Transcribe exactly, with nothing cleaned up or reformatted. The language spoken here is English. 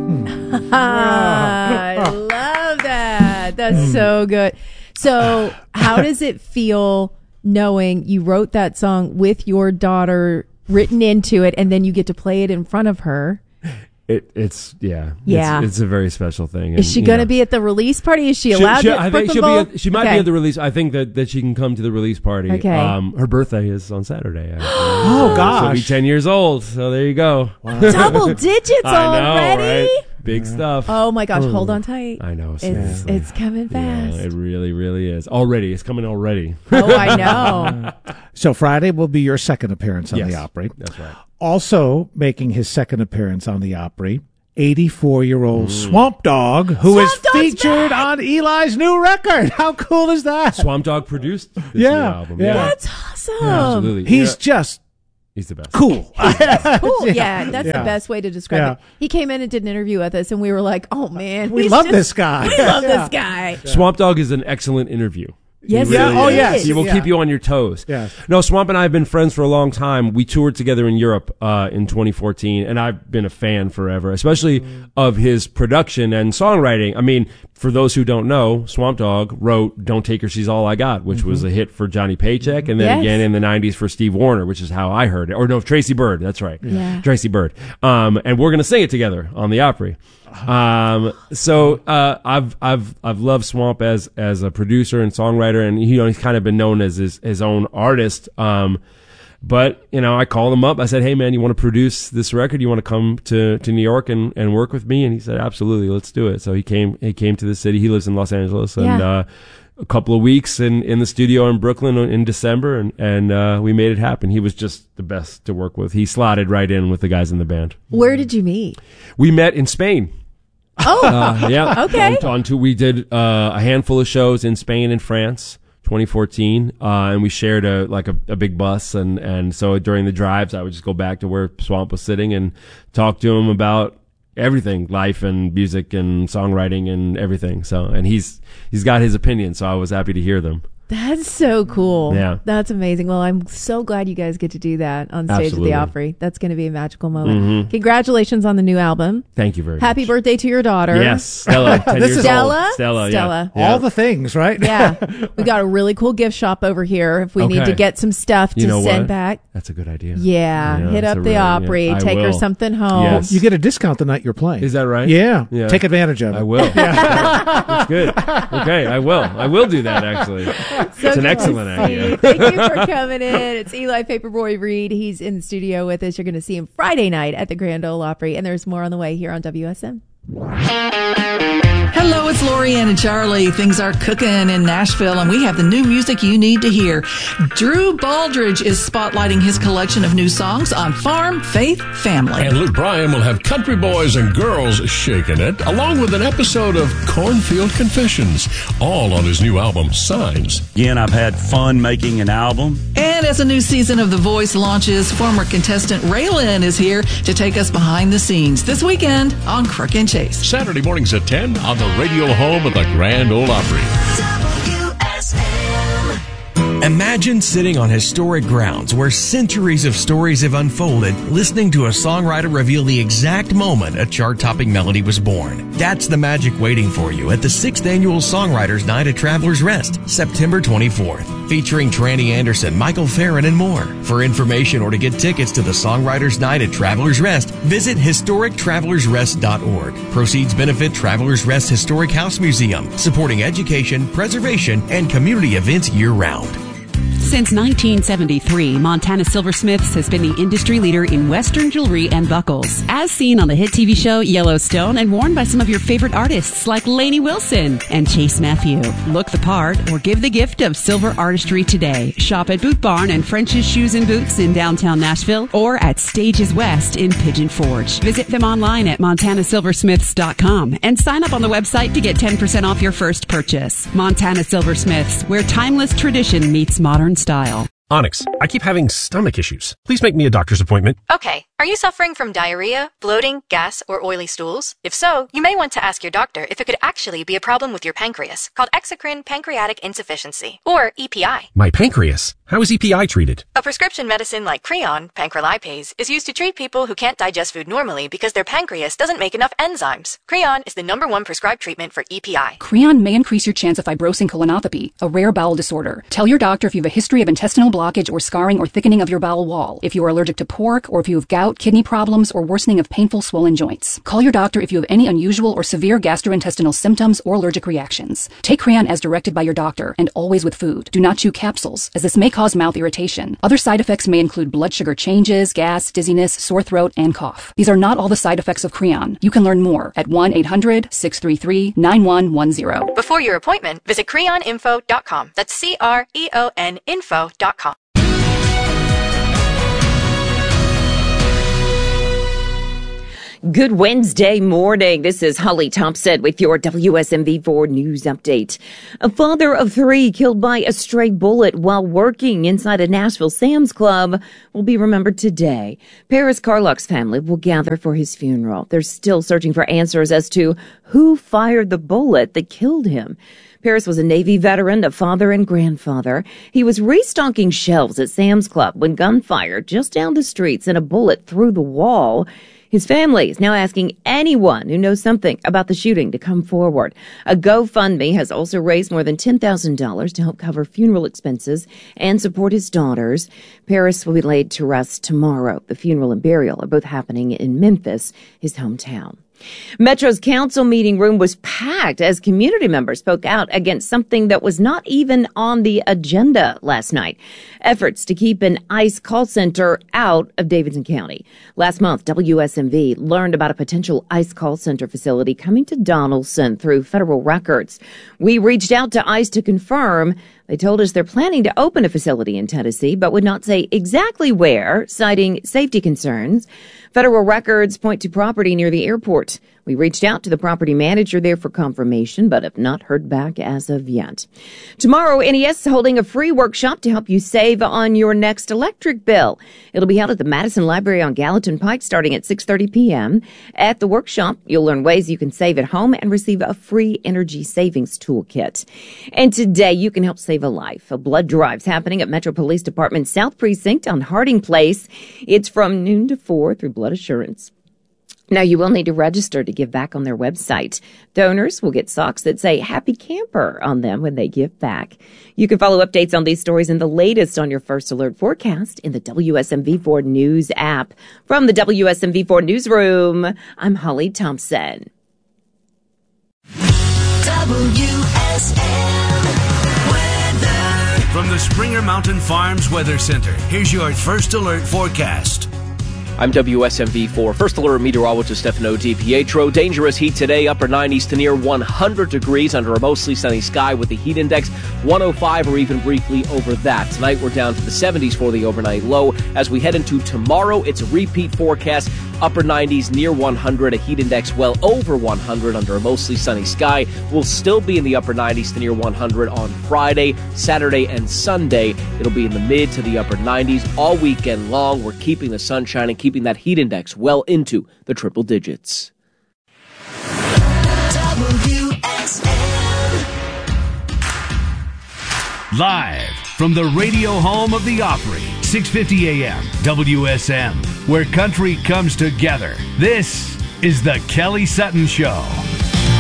I love that. That's so good. So how does it feel knowing you wrote that song with your daughter written into it, and then you get to play it in front of her? It, it's yeah, yeah. It's, it's a very special thing. And, is she going to be at the release party? Is she allowed she, she, to? I think she'll be. At, she might okay. be at the release. I think that, that she can come to the release party. Okay. Um, her birthday is on Saturday. Oh gosh, she'll be ten years old. So there you go. Wow. Double digits I know, already. Right? Big yeah. stuff. Oh my gosh, hold on tight. I know. It's yeah. it's coming fast. Yeah, it really, really is. Already. It's coming already. Oh, I know. So Friday will be your second appearance on yes, the Opry. That's right. Also making his second appearance on the Opry, eighty-four-year-old mm. Swamp Dogg, who Swamp is Dog's featured back! on Eli's new record. How cool is that? Swamp Dogg produced this yeah, new album. Yeah. yeah. That's awesome. Yeah, absolutely. He's yeah. just... He's the best. Cool. He's cool. Yeah, that's yeah. the best way to describe yeah. it. He came in and did an interview with us, and we were like, oh, man. We love just, this guy. We love yeah. this guy. Swamp Dogg is an excellent interview. Yes, really yeah. Oh, is. yes. He will yeah. keep you on your toes. Yes. No, Swamp and I have been friends for a long time. We toured together in Europe uh, in twenty fourteen, and I've been a fan forever, especially mm. of his production and songwriting. I mean, for those who don't know, Swamp Dogg wrote "Don't Take Her, She's All I Got," which mm-hmm. was a hit for Johnny Paycheck, and then yes. again in the nineties for Steve Wariner, which is how I heard it. Or no, Tracy Bird. That's right. Yeah. Tracy Bird. Um, and we're going to sing it together on the Opry. Um, so, uh, I've, I've, I've loved Swamp as, as a producer and songwriter, and, you know, he's kind of been known as his, his own artist. Um, but, you know, I called him up. I said, hey man, you want to produce this record? You want to come to, to New York and, and work with me? And he said, absolutely, let's do it. So he came, he came to the city. He lives in Los Angeles, and, yeah. uh, a couple of weeks in, in the studio in Brooklyn in December, and, and, uh, we made it happen. He was just the best to work with. He slotted right in with the guys in the band. Where did you meet? We met in Spain. Oh, uh, yeah. Okay. On, on to, we did uh, a handful of shows in Spain and France, twenty fourteen, uh, and we shared a like a, a big bus, and and so during the drives, I would just go back to where Swamp was sitting and talk to him about everything, life and music and songwriting and everything. So, and he's he's got his opinions, so I was happy to hear them. That's so cool. Yeah. That's amazing. Well, I'm so glad you guys get to do that on stage Absolutely. at the Opry. That's going to be a magical moment. Mm-hmm. Congratulations on the new album. Thank you very Happy much. birthday to your daughter. Yes, Stella. ten This years is Stella? old. Stella. Stella. Yeah. All the things, right? Yeah. We got a really cool gift shop over here if we Okay. need to get some stuff to You know send what? back. That's a good idea. Yeah. Yeah, Hit that's up a the really- Opry. yeah, I Take her will. something home. Yes. You get a discount the night you're playing. Is that right? Yeah. Yeah. Take advantage of it. I will. That's good. Okay, I will. I will do that, actually. So It's an good to excellent see idea. you. Thank you for coming in. It's Eli Paperboy Reed. He's in the studio with us. You're going to see him Friday night at the Grand Ole Opry, and there's more on the way here on W S M. Hello, it's Lorianne and Charlie. Things are cooking in Nashville, and we have the new music you need to hear. Drew Baldridge is spotlighting his collection of new songs on Farm, Faith, Family. And Luke Bryan will have Country Boys and Girls shaking it, along with an episode of Cornfield Confessions, all on his new album, Signs. Again, I've had fun making an album. And as a new season of The Voice launches, former contestant Raylan is here to take us behind the scenes this weekend on Crook and Chase. Saturday mornings at ten on the radio home of the Grand Ole Opry. W S M. Imagine sitting on historic grounds where centuries of stories have unfolded, listening to a songwriter reveal the exact moment a chart-topping melody was born. That's the magic waiting for you at the sixth Annual Songwriters Night at Travelers Rest, September twenty-fourth, featuring Tranny Anderson, Michael Farron, and more. For information or to get tickets to the Songwriters Night at Travelers Rest, visit historic travelers rest dot org. Proceeds benefit Travelers Rest Historic House Museum, supporting education, preservation, and community events year-round. Since nineteen seventy-three, Montana Silversmiths has been the industry leader in Western jewelry and buckles, as seen on the hit T V show Yellowstone and worn by some of your favorite artists like Lainey Wilson and Chase Matthew. Look the part or give the gift of silver artistry today. Shop at Boot Barn and French's Shoes and Boots in downtown Nashville or at Stages West in Pigeon Forge. Visit them online at montana silversmiths dot com and sign up on the website to get ten percent off your first purchase. Montana Silversmiths, where timeless tradition meets modern style. Onyx, I keep having stomach issues. Please make me a doctor's appointment. Okay. Are you suffering from diarrhea, bloating, gas, or oily stools? If so, you may want to ask your doctor if it could actually be a problem with your pancreas, called exocrine pancreatic insufficiency, or E P I. My pancreas? How is E P I treated? A prescription medicine like Creon, pancrelipase, is used to treat people who can't digest food normally because their pancreas doesn't make enough enzymes. Creon is the number one prescribed treatment for E P I. Creon may increase your chance of fibrosing colonopathy, a rare bowel disorder. Tell your doctor if you have a history of intestinal blockage or scarring or thickening of your bowel wall, if you are allergic to pork, or if you have gout, kidney problems, or worsening of painful swollen joints. Call your doctor if you have any unusual or severe gastrointestinal symptoms or allergic reactions. Take Creon as directed by your doctor, and always with food. Do not chew capsules, as this may cause mouth irritation. Other side effects may include blood sugar changes, gas, dizziness, sore throat, and cough. These are not all the side effects of Creon. You can learn more at one eight hundred, six three three, nine one one zero. Before your appointment, visit creon info dot com. That's C R E O N info dot com. Good Wednesday morning. This is Holly Thompson with your W S M V four News Update. A father of three killed by a stray bullet while working inside a Nashville Sam's Club will be remembered today. Paris Carlock's family will gather for his funeral. They're still searching for answers as to who fired the bullet that killed him. Paris was a Navy veteran, a father and grandfather. He was restocking shelves at Sam's Club when gunfire just down the street sent a bullet through the wall. His family is now asking anyone who knows something about the shooting to come forward. A GoFundMe has also raised more than ten thousand dollars to help cover funeral expenses and support his daughters. Paris will be laid to rest tomorrow. The funeral and burial are both happening in Memphis, his hometown. Metro's council meeting room was packed as community members spoke out against something that was not even on the agenda last night. Efforts to keep an ICE call center out of Davidson County. Last month, W S M V learned about a potential ICE call center facility coming to Donaldson through federal records. We reached out to ICE to confirm. They told us they're planning to open a facility in Tennessee, but would not say exactly where, citing safety concerns. Federal records point to property near the airport. We reached out to the property manager there for confirmation, but have not heard back as of yet. Tomorrow, N E S is holding a free workshop to help you save on your next electric bill. It'll be held at the Madison Library on Gallatin Pike starting at six thirty p.m. At the workshop, you'll learn ways you can save at home and receive a free energy savings toolkit. And today, you can help save a life. A blood drive's happening at Metro Police Department South Precinct on Harding Place. It's from noon to four through Blood Assurance. Now, you will need to register to give back on their website. Donors will get socks that say Happy Camper on them when they give back. You can follow updates on these stories and the latest on your First Alert forecast in the W S M V four News app. From the W S M V four Newsroom, I'm Holly Thompson. W S M weather. From the Springer Mountain Farms Weather Center, here's your First Alert forecast. I'm W S M V four First Alert meteorologist Stefano DiPietro. Dangerous heat today, upper nineties to near one hundred degrees under a mostly sunny sky with the heat index one oh five or even briefly over that. Tonight we're down to the seventies for the overnight low. As we head into tomorrow, it's a repeat forecast. Upper nineties near one hundred, a heat index well over one hundred under a mostly sunny sky. We'll still be in the upper nineties to near one hundred on Friday, Saturday, and Sunday. It'll be in the mid to the upper nineties all weekend long. We're keeping the sunshine and keeping that heat index well into the triple digits. W S M. Live from the radio home of the Opry, six fifty a.m. W S M, where country comes together. This is the Kelly Sutton Show.